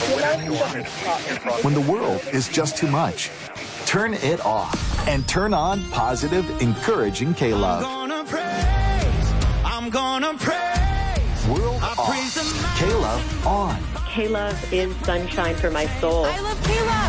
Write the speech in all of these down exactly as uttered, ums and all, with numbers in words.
When the world is just too much, turn it off and turn on positive, encouraging K-Love. I'm gonna praise, I'm gonna praise. World I off, K-Love on. K-Love is sunshine for my soul. I love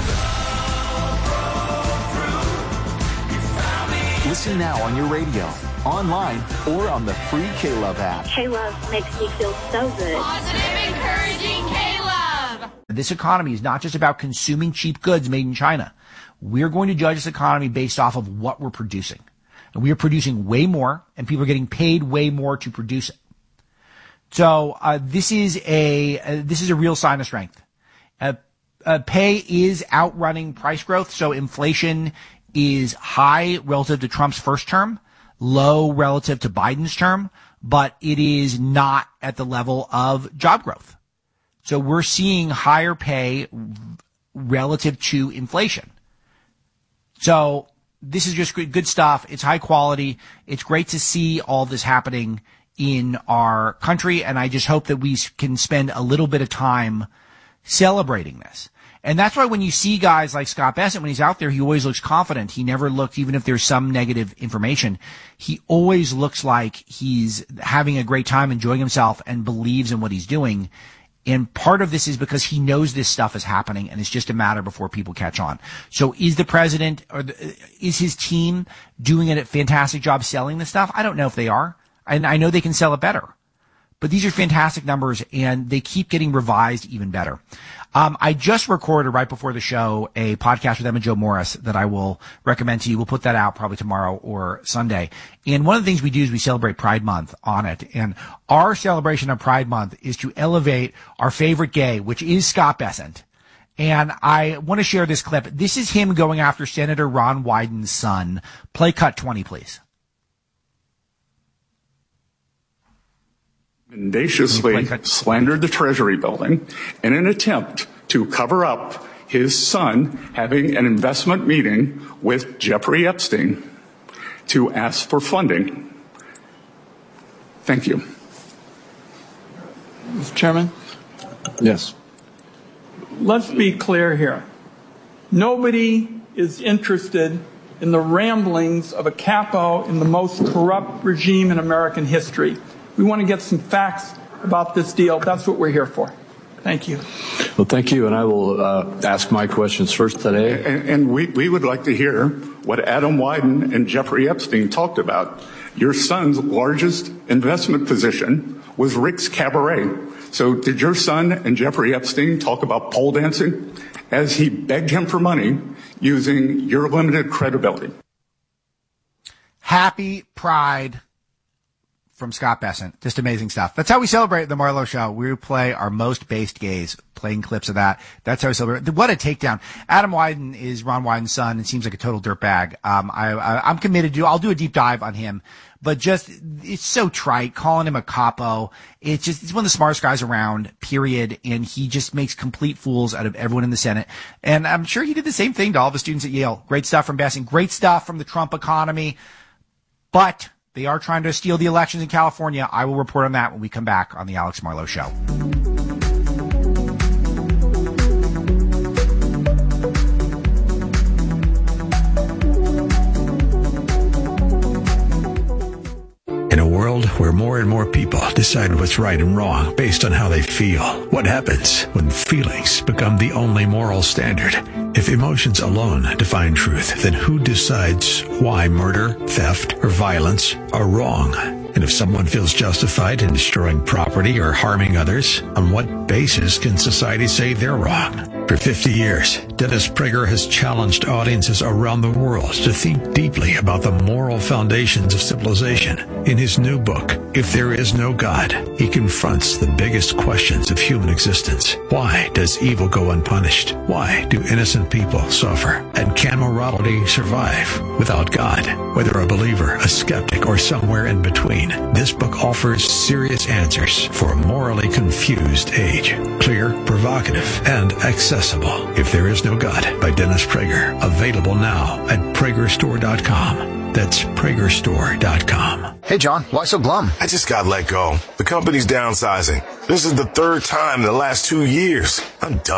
K-Love. Listen now on your radio, online, or on the free K-Love app. K-Love makes me feel so good. Positive, encouraging K-Love. This economy is not just about consuming cheap goods made in China. We're going to judge this economy based off of what we're producing. And we are producing way more, and people are getting paid way more to produce it. So uh, this is a uh, this is a real sign of strength. Uh, uh, pay is outrunning price growth, so inflation is high relative to Trump's first term, low relative to Biden's term, but it is not at the level of job growth. So we're seeing higher pay relative to inflation. So this is just good, good stuff. It's high quality. It's great to see all this happening in our country, and I just hope that we can spend a little bit of time celebrating this. And that's why when you see guys like Scott Bessent, when he's out there, he always looks confident. He never looks, even if there's some negative information, he always looks like he's having a great time, enjoying himself, and believes in what he's doing. And part of this is because he knows this stuff is happening, and it's just a matter before people catch on. So is the president or the, is his team doing a fantastic job selling this stuff? I don't know if they are. And I know they can sell it better. But these are fantastic numbers, and they keep getting revised even better. Um, I just recorded right before the show a podcast with Emma Jo Morris that I will recommend to you. We'll put that out probably tomorrow or Sunday. And one of the things we do is we celebrate Pride Month on it. And our celebration of Pride Month is to elevate our favorite gay, which is Scott Bessent. And I want to share this clip. This is him going after Senator Ron Wyden's son. Play cut twenty, please. Mendaciously slandered the Treasury building in an attempt to cover up his son having an investment meeting with Jeffrey Epstein to ask for funding. Thank you. Mister Chairman? Yes. Let's be clear here. Nobody is interested in the ramblings of a capo in the most corrupt regime in American history. We want to get some facts about this deal. That's what we're here for. Thank you. Well, thank you, and I will uh, ask my questions first today. And, and we, we would like to hear what Adam Wyden and Jeffrey Epstein talked about. Your son's largest investment position was Rick's Cabaret. So did your son and Jeffrey Epstein talk about pole dancing as he begged him for money using your limited credibility? Happy Pride from Scott Bessent. Just amazing stuff. That's how we celebrate the Marlowe Show. We play our most based gays, playing clips of that. That's how we celebrate. What a takedown. Adam Wyden is Ron Wyden's son and seems like a total dirtbag. Um, I, I, I'm committed to, I'll do a deep dive on him, but just, it's so trite, calling him a capo. It's just, he's one of the smartest guys around, period. And he just makes complete fools out of everyone in the Senate. And I'm sure he did the same thing to all the students at Yale. Great stuff from Bessent. Great stuff from the Trump economy. But they are trying to steal the elections in California. I will report on that when we come back on the Alex Marlowe Show. In a world where more and more people decide what's right and wrong based on how they feel, what happens when feelings become the only moral standard? If emotions alone define truth, then who decides why murder, theft, or violence are wrong? And if someone feels justified in destroying property or harming others, on what basis can society say they're wrong? For fifty years, Dennis Prager has challenged audiences around the world to think deeply about the moral foundations of civilization. In his new book, If There Is No God, he confronts the biggest questions of human existence. Why does evil go unpunished? Why do innocent people suffer? And can morality survive without God? Whether a believer, a skeptic, or somewhere in between, this book offers serious answers for a morally confused age. Clear, provocative, and accessible. If There Is No God by Dennis Prager. Available now at Prager Store dot com. That's Prager Store dot com. Hey, John, why so glum? I just got let go. The company's downsizing. This is the third time in the last two years. I'm done.